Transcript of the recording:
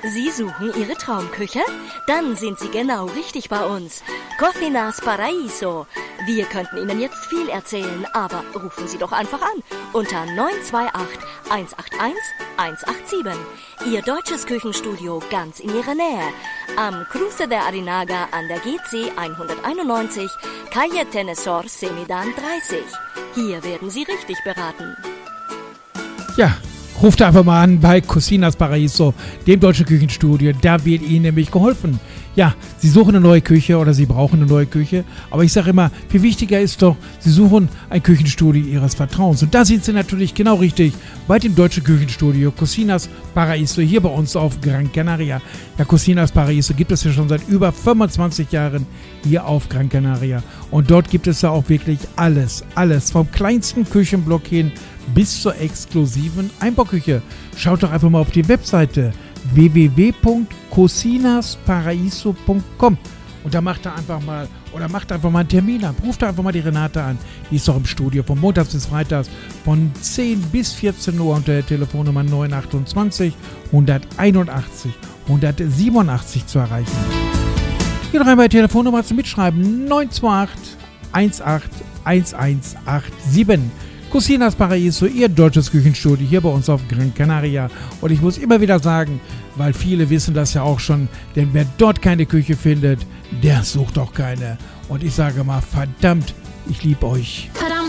Sie suchen Ihre Traumküche? Dann sind Sie genau richtig bei uns. Cocinas Paraíso. Wir könnten Ihnen jetzt viel erzählen, aber rufen Sie doch einfach an unter 928 181 187. Ihr deutsches Küchenstudio ganz in Ihrer Nähe. Am Cruce de Arinaga an der GC 191, Calle Tenesor Semidan 30. Hier werden Sie richtig beraten. Ja, ruft einfach mal an bei Cocinas Paraíso, dem deutschen Küchenstudio. Da wird Ihnen nämlich geholfen. Ja, Sie suchen eine neue Küche oder Sie brauchen eine neue Küche. Aber ich sage immer, viel wichtiger ist doch, Sie suchen ein Küchenstudio Ihres Vertrauens. Und da sind Sie natürlich genau richtig bei dem deutschen Küchenstudio Cocinas Paraíso hier bei uns auf Gran Canaria. Ja, Cocinas Paraíso gibt es ja schon seit über 25 Jahren hier auf Gran Canaria. Und dort gibt es ja auch wirklich alles. Vom kleinsten Küchenblock hin bis zur exklusiven Einbauküche. Schaut doch einfach mal auf die Webseite www.cocinasparaiso.com und da macht einfach mal einen Termin ab. Ruft einfach mal die Renate an. Die ist doch im Studio von montags bis freitags von 10 bis 14 Uhr unter der Telefonnummer 928 181 187 zu erreichen. Hier noch einmal die Telefonnummer zum Mitschreiben 928 1187. Cocinas Paraíso, Ihr deutsches Küchenstudio hier bei uns auf Gran Canaria. Und ich muss immer wieder sagen, weil viele wissen das ja auch schon, denn wer dort keine Küche findet, der sucht auch keine. Und ich sage mal, verdammt, ich liebe euch. Padam,